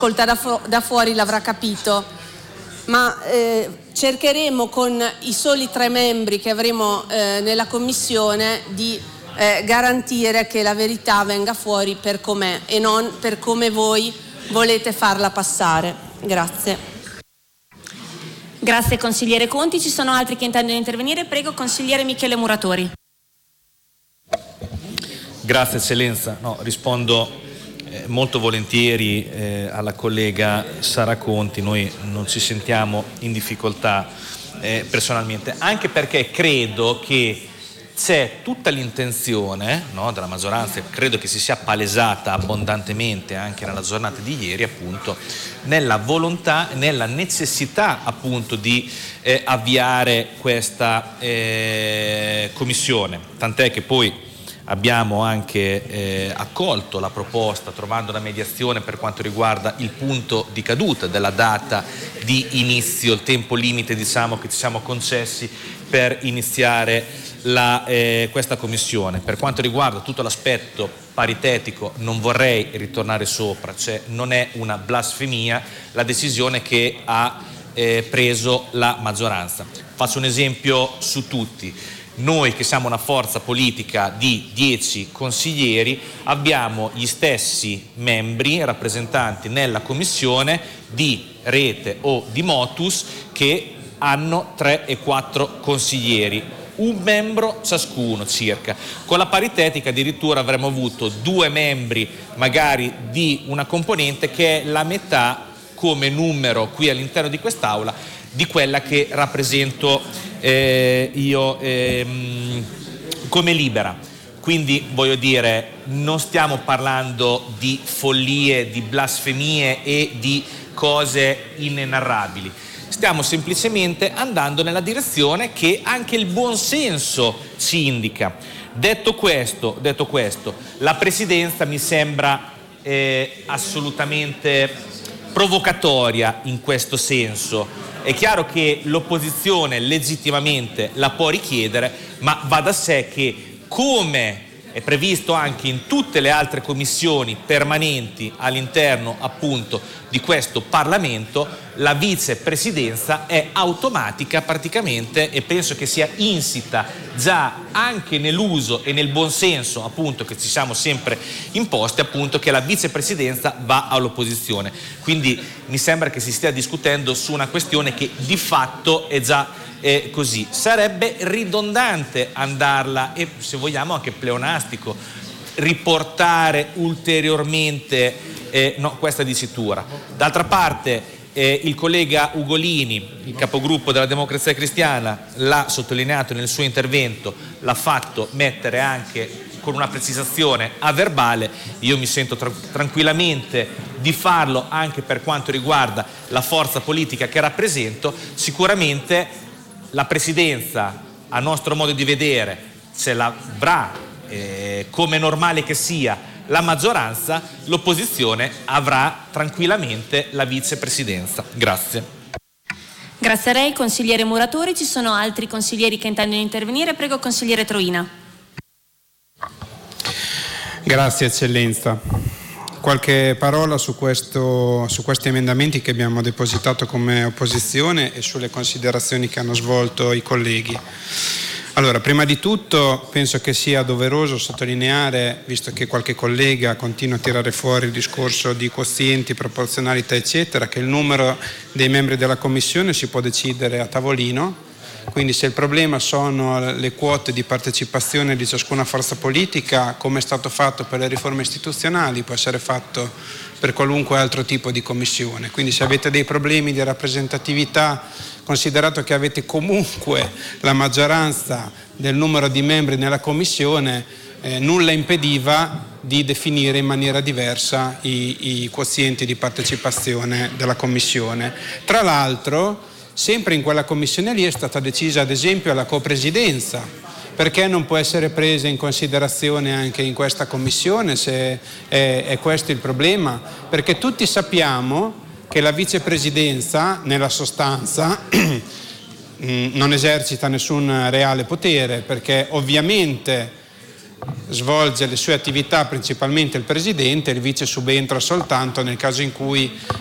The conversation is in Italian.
ascolta da fuori l'avrà capito, ma cercheremo con i soli 3 membri che avremo nella commissione di garantire che la verità venga fuori per com'è e non per come voi volete farla passare. Grazie. Grazie consigliere Conti. Ci sono altri che intendono intervenire? Prego consigliere Michele Muratori. Grazie Eccellenza. Rispondo molto volentieri alla collega Sara Conti. Noi non ci sentiamo in difficoltà personalmente, anche perché credo che c'è tutta l'intenzione della maggioranza, credo che si sia palesata abbondantemente anche nella giornata di ieri, appunto, nella volontà, nella necessità appunto di avviare questa commissione, tant'è che poi abbiamo anche accolto la proposta, trovando la mediazione per quanto riguarda il punto di caduta della data di inizio, il tempo limite che ci siamo concessi per iniziare questa commissione. Per quanto riguarda tutto l'aspetto paritetico non vorrei ritornare sopra, cioè non è una blasfemia la decisione che ha preso la maggioranza. Faccio un esempio su tutti. Noi che siamo una forza politica di 10 consiglieri abbiamo gli stessi membri rappresentanti nella commissione di Rete o di Motus che hanno 3 e 4 consiglieri, un membro ciascuno circa. Con la paritetica addirittura avremmo avuto 2 membri magari di una componente che è la metà come numero qui all'interno di quest'Aula di quella che rappresento io come Libera. Quindi voglio dire, non stiamo parlando di follie, di blasfemie e di cose inenarrabili. Stiamo semplicemente andando nella direzione che anche il buon senso ci indica. Detto questo, la Presidenza mi sembra assolutamente provocatoria in questo senso. È chiaro che l'opposizione legittimamente la può richiedere, ma va da sé che, come è previsto anche in tutte le altre commissioni permanenti all'interno appunto di questo Parlamento, la vicepresidenza è automatica praticamente, e penso che sia insita già anche nell'uso e nel buonsenso appunto che ci siamo sempre imposti, appunto, che la vicepresidenza va all'opposizione. Quindi mi sembra che si stia discutendo su una questione che di fatto è già così. Sarebbe ridondante andarla, e se vogliamo anche pleonastico, riportare ulteriormente questa dicitura. D'altra parte il collega Ugolini, il capogruppo della Democrazia Cristiana, l'ha sottolineato nel suo intervento, l'ha fatto mettere anche con una precisazione a verbale. Io mi sento tranquillamente di farlo anche per quanto riguarda la forza politica che rappresento. Sicuramente la Presidenza, a nostro modo di vedere, ce l'avrà come normale che sia la maggioranza, l'opposizione avrà tranquillamente la vicepresidenza. Grazie. Grazie a lei, consigliere Muratori. Ci sono altri consiglieri che intendono intervenire? Prego, consigliere Troina. Grazie Eccellenza. Qualche parola su questi emendamenti che abbiamo depositato come opposizione e sulle considerazioni che hanno svolto i colleghi. Allora, prima di tutto penso che sia doveroso sottolineare, visto che qualche collega continua a tirare fuori il discorso di quozienti, proporzionalità eccetera, che il numero dei membri della Commissione si può decidere a tavolino. Quindi se il problema sono le quote di partecipazione di ciascuna forza politica, come è stato fatto per le riforme istituzionali, può essere fatto per qualunque altro tipo di commissione. Quindi se avete dei problemi di rappresentatività, considerato che avete comunque la maggioranza del numero di membri nella commissione, nulla impediva di definire in maniera diversa i quozienti di partecipazione della commissione. Tra l'altro, sempre in quella commissione lì è stata decisa ad esempio la copresidenza. Perché non può essere presa in considerazione anche in questa commissione, se è questo il problema? Perché tutti sappiamo che la vicepresidenza nella sostanza non esercita nessun reale potere, perché ovviamente svolge le sue attività principalmente il Presidente, il Vice subentra soltanto nel caso in cui